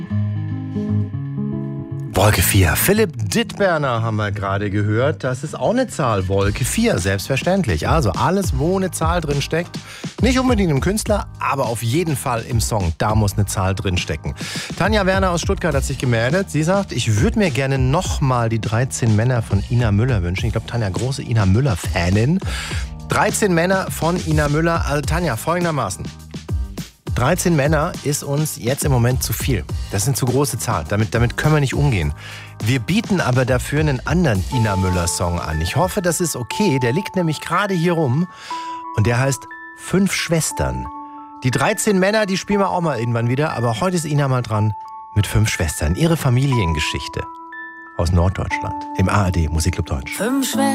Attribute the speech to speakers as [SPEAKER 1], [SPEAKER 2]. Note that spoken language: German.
[SPEAKER 1] Wolke 4. Philipp Dittberner haben wir gerade gehört. Das ist auch eine Zahl. Wolke 4, selbstverständlich. Also alles, wo eine Zahl drin steckt. Nicht unbedingt im Künstler, aber auf jeden Fall im Song. Da muss eine Zahl drin stecken. Tanja Werner aus Stuttgart hat sich gemeldet. Sie sagt, ich würde mir gerne nochmal die 13 Männer von Ina Müller wünschen. Ich glaube, Tanja, große Ina Müller-Fanin. 13 Männer von Ina Müller. Also Tanja, folgendermaßen. 13 Männer ist uns jetzt im Moment zu viel. Das sind zu große Zahl. Damit können wir nicht umgehen. Wir bieten aber dafür einen anderen Ina Müller-Song an. Ich hoffe, das ist okay. Der liegt nämlich gerade hier rum. Und der heißt 5 Schwestern. Die 13 Männer, die spielen wir auch mal irgendwann wieder. Aber heute ist Ina mal dran mit 5 Schwestern. Ihre Familiengeschichte aus Norddeutschland. Im ARD Musikclub Deutsch.
[SPEAKER 2] 5 Schwestern.